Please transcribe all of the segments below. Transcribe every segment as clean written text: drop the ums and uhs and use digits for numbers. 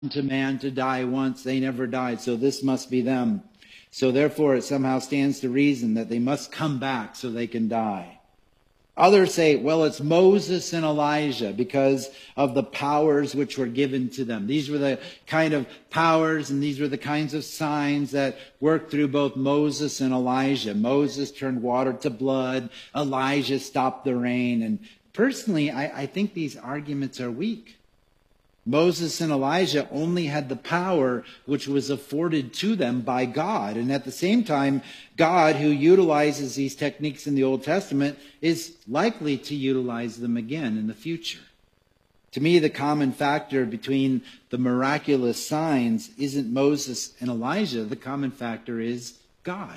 to man to die once. They never died, so this must be them. So therefore, it somehow stands to reason that they must come back so they can die. Others say, well, it's Moses and Elijah because of the powers which were given to them. These were the kind of powers and these were the kinds of signs that worked through both Moses and Elijah. Moses turned water to blood. Elijah stopped the rain. And personally, I think these arguments are weak. Moses and Elijah only had the power which was afforded to them by God. And at the same time, God, who utilizes these techniques in the Old Testament, is likely to utilize them again in the future. To me, the common factor between the miraculous signs isn't Moses and Elijah. The common factor is God.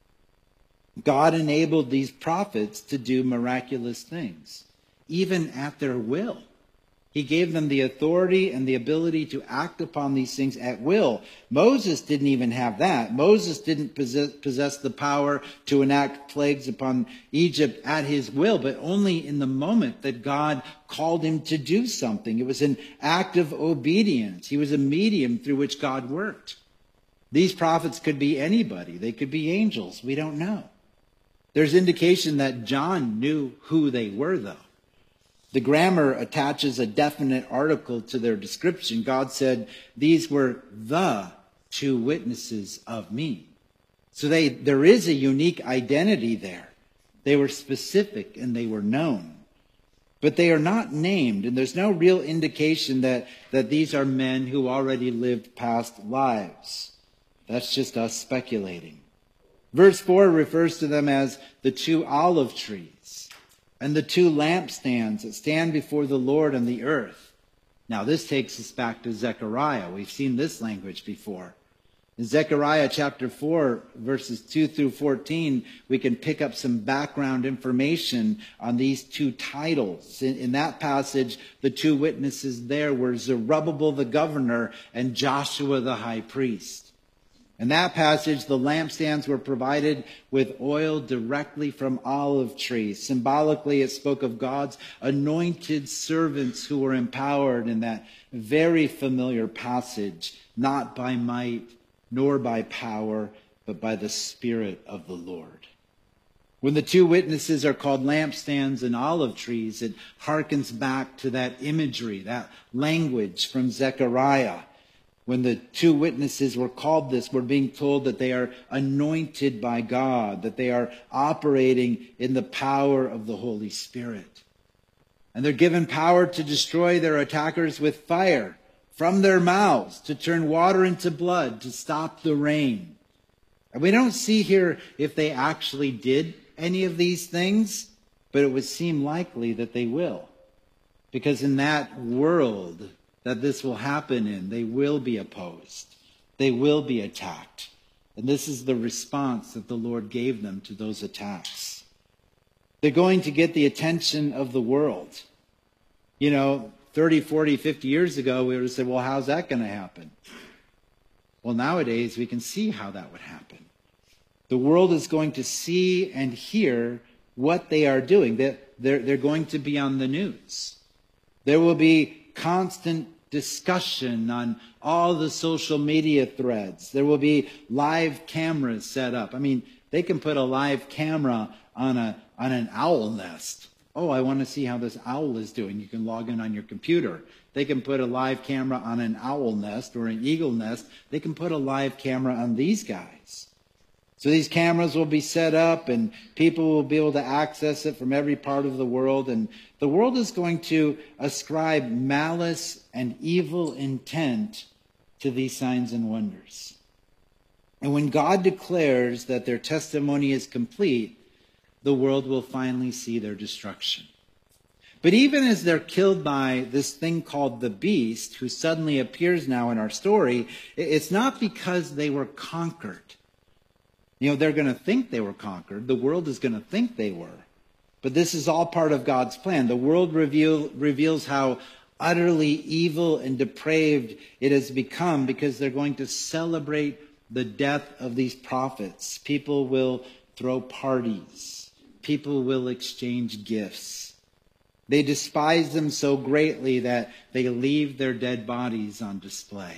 God enabled these prophets to do miraculous things, even at their will. He gave them the authority and the ability to act upon these things at will. Moses didn't even have that. Moses didn't possess the power to enact plagues upon Egypt at his will, but only in the moment that God called him to do something. It was an act of obedience. He was a medium through which God worked. These prophets could be anybody. They could be angels. We don't know. There's indication that John knew who they were, though. The grammar attaches a definite article to their description. God said, these were the two witnesses of me. So there is a unique identity there. They were specific and they were known. But they are not named, and there's no real indication that these are men who already lived past lives. That's just us speculating. Verse 4 refers to them as the two olive trees and the two lampstands that stand before the Lord on the earth. Now, this takes us back to Zechariah. We've seen this language before. In Zechariah chapter 4, verses 2 through 14, we can pick up some background information on these two titles. In that passage, the two witnesses there were Zerubbabel the governor and Joshua the high priest. In that passage, the lampstands were provided with oil directly from olive trees. Symbolically, it spoke of God's anointed servants who were empowered in that very familiar passage, not by might nor by power, but by the Spirit of the Lord. When the two witnesses are called lampstands and olive trees, it harkens back to that imagery, that language from Zechariah. When the two witnesses were called this, we're being told that they are anointed by God, that they are operating in the power of the Holy Spirit. And they're given power to destroy their attackers with fire from their mouths, to turn water into blood, to stop the rain. And we don't see here if they actually did any of these things, but it would seem likely that they will. Because in that world that this will happen in, they will be opposed. They will be attacked. And this is the response that the Lord gave them to those attacks. They're going to get the attention of the world. 30, 40, 50 years ago, we would have said, well, how's that going to happen? Well, nowadays, we can see how that would happen. The world is going to see and hear what they are doing. They're going to be on the news. There will be constant discussion on all the social media threads. There will be live cameras set up. They can put a live camera on an owl nest. Oh, I want to see how this owl is doing. You can log in on your computer. They can put a live camera on an owl nest or an eagle nest. They can put a live camera on these guys. So these cameras will be set up and people will be able to access it from every part of the world. And the world is going to ascribe malice and evil intent to these signs and wonders. And when God declares that their testimony is complete, the world will finally see their destruction. But even as they're killed by this thing called the beast, who suddenly appears now in our story, it's not because they were conquered. They're going to think they were conquered. The world is going to think they were. But this is all part of God's plan. The world reveals how utterly evil and depraved it has become because they're going to celebrate the death of these prophets. People will throw parties. People will exchange gifts. They despise them so greatly that they leave their dead bodies on display.